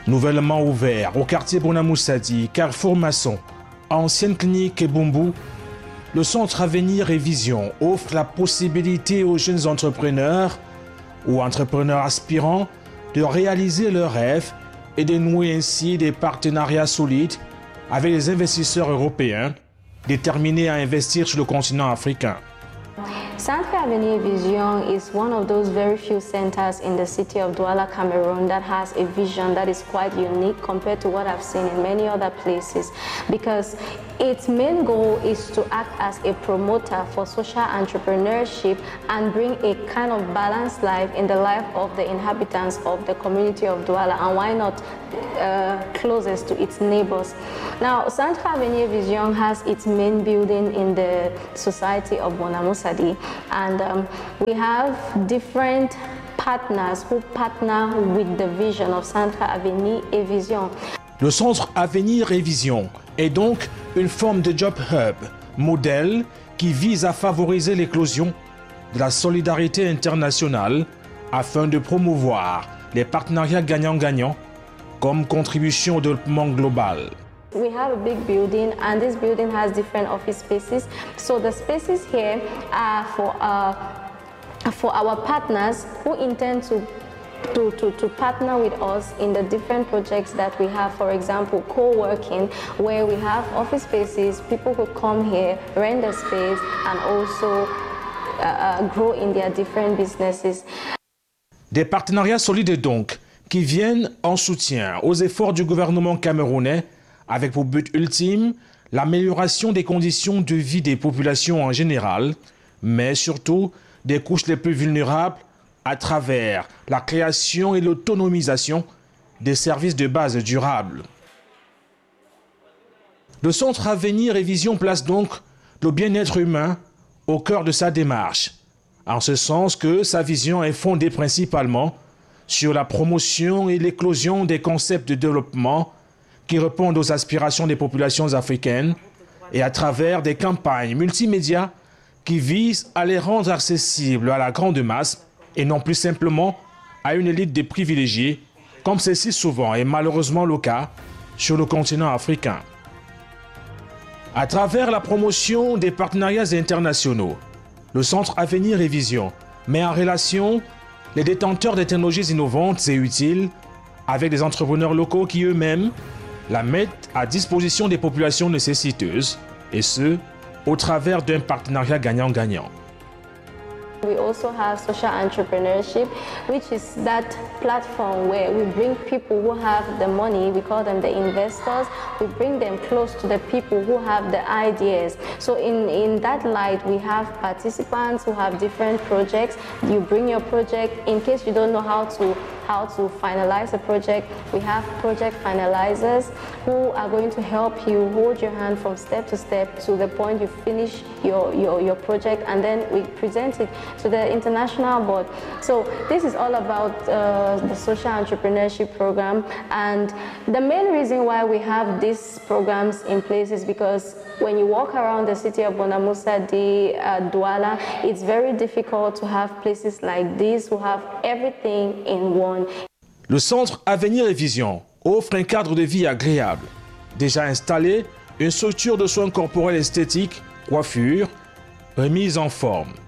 Nouvellement ouvert au quartier Bonamoussadi, Carrefour Maçon, ancienne clinique Ebumbu, le centre Avenir et Vision offre la possibilité aux jeunes entrepreneurs ou entrepreneurs aspirants de réaliser leurs rêves et de nouer ainsi des partenariats solides avec les investisseurs européens déterminés à investir sur le continent africain. Centre Avenir Vision is one of those very few centers in the city of Douala, Cameroon that has a vision that is quite unique compared to what I've seen in many other places, because its main goal is to act as a promoter for social entrepreneurship and bring a kind of balanced life in the life of the inhabitants of the community of Douala, and why not closest to its neighbors. Now, Centre Avenir Vision has its main building in the society of Bonamoussadi, and we have different partners who partner with the vision of Centre Avenir et Vision. Le centre Avenir et Vision est donc une forme de job hub modèle qui vise à favoriser l'éclosion de la solidarité internationale afin de promouvoir les partenariats gagnant-gagnant comme contribution au développement global. We have a big building, and this building has different office spaces. So the spaces here are for our partners who intend to partner with us in the different projects that we have. For example, co-working, where we have office spaces, people who come here, rent the space, and also grow in their different businesses. Des partenariats solides donc, qui viennent en soutien aux efforts du gouvernement camerounais avec pour but ultime l'amélioration des conditions de vie des populations en général, mais surtout des couches les plus vulnérables à travers la création et l'autonomisation des services de base durables. Le centre Avenir et Vision place donc le bien-être humain au cœur de sa démarche, en ce sens que sa vision est fondée principalement sur la promotion et l'éclosion des concepts de développement qui répondent aux aspirations des populations africaines et à travers des campagnes multimédia qui visent à les rendre accessibles à la grande masse et non plus simplement à une élite de privilégiés, comme c'est si souvent et malheureusement le cas sur le continent africain. À travers la promotion des partenariats internationaux, le Centre Avenir et Vision met en relation les détenteurs de technologies innovantes et utiles avec des entrepreneurs locaux qui eux-mêmes la mettent à disposition des populations nécessiteuses, et ce, au travers d'un partenariat gagnant-gagnant. We also have social entrepreneurship, which is that platform where we bring people who have the money, we call them the investors, we bring them close to the people who have the ideas. So in that light, we have participants who have different projects. You bring your project. In case you don't know how to finalize a project, we have project finalizers who are going to help you hold your hand from step to step to the point you finish your project, and then we present it to the international board. So this is all about the social entrepreneurship program, and the main reason why we have these programs in place is because when you walk around the city of Bonamoussadi, Douala, it's very difficult to have places like this who have everything in one. Le centre Avenir et Vision offre un cadre de vie agréable. Déjà installé, une structure de soins corporels esthétiques, coiffure, remise en forme.